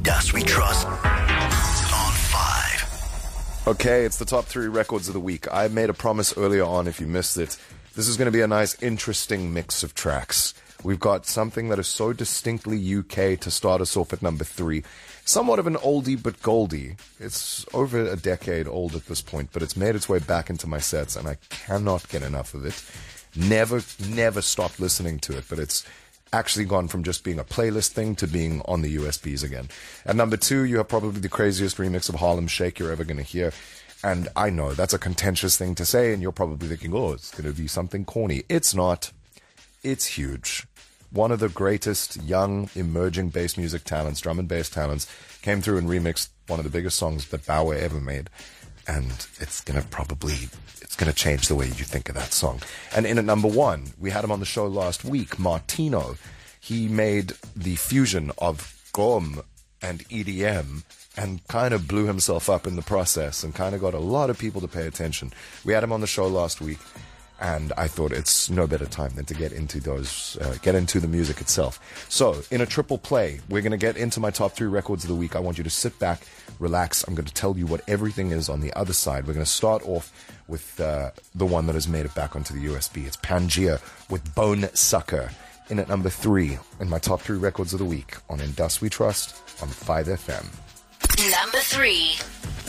Dust We Trust on 5. Okay, it's the top 3 records of the week. I made a promise earlier on, if you missed it. This is going to be a nice, interesting mix of tracks. We've got something that is so distinctly UK to start us off at number 3. Somewhat of an oldie but goldie. It's over a decade old at this point, but it's made its way back into my sets, and I cannot get enough of it. Never stopped listening to it, but it's actually gone from just being a playlist thing to being on the USBs again. At number 2, you have probably the craziest remix of Harlem Shake you're ever going to hear. And I know that's a contentious thing to say, and you're probably thinking, oh, it's going to be something corny. It's not. It's huge. One of the greatest young, emerging bass music talents, drum and bass talents, came through and remixed one of the biggest songs that Bow Wow ever made. And it's going to change the way you think of that song. And in at number 1, we had him on the show last week, Martino. He made the fusion of Gqom and EDM and kind of blew himself up in the process and kind of got a lot of people to pay attention. We had him on the show last week, and I thought it's no better time than to get into the music itself. So, in a triple play, we're going to get into my top 3 records of the week. I want you to sit back, relax. I'm going to tell you what everything is on the other side. We're going to start off with the one that has made it back onto the USB. It's Pangea with Bone Sucker. In at number 3 in my top 3 records of the week on In Dust We Trust on 5FM. Number 3.